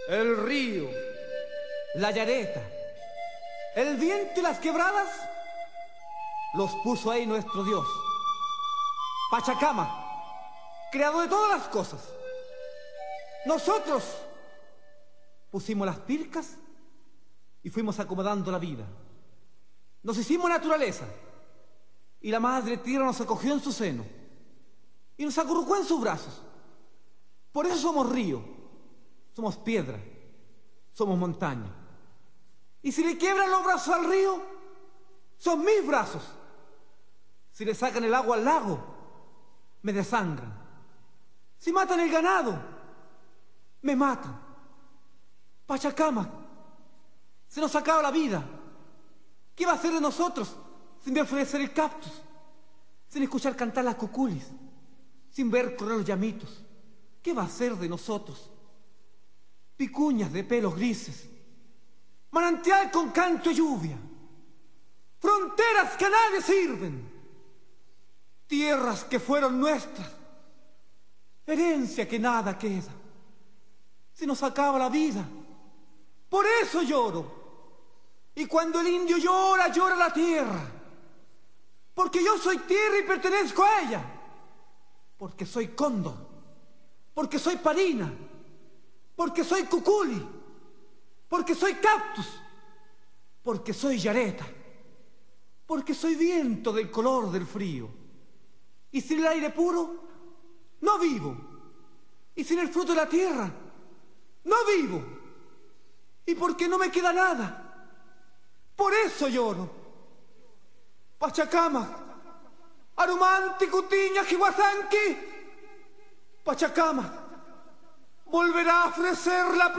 el río, la yareta, el viento y las quebradas, los puso ahí nuestro Dios. Pachacama, creador de todas las cosas. Nosotros pusimos las pircas y fuimos acomodando la vida. Nos hicimos naturaleza y la madre tierra nos acogió en su seno y nos acurrucó en sus brazos. Por eso somos río, somos piedra, somos montaña. Y si le quiebran los brazos al río, son mis brazos. Si le sacan el agua al lago, me desangran. Si matan el ganado, me matan. Pachacama, se nos acaba la vida. ¿Qué va a hacer de nosotros sin ver florecer el cactus, sin escuchar cantar las cuculis, sin ver correr los llamitos? ¿Qué va a hacer de nosotros? Picuñas de pelos grises, manantial con canto y lluvia, fronteras que a nadie sirven, tierras que fueron nuestras, herencia que nada queda. Se nos acaba la vida, por eso lloro. Y cuando el indio llora, llora la tierra, porque yo soy tierra y pertenezco a ella, porque soy cóndor, porque soy parina, porque soy cuculi, porque soy cactus, porque soy yareta, porque soy viento del color del frío. Y sin el aire puro, no vivo. Y sin el fruto de la tierra, no vivo. Y porque no me queda nada, por eso lloro. Pachacama, Arumanti, Cutiña, Jihuazanqui. Pachacama volverá a ofrecer la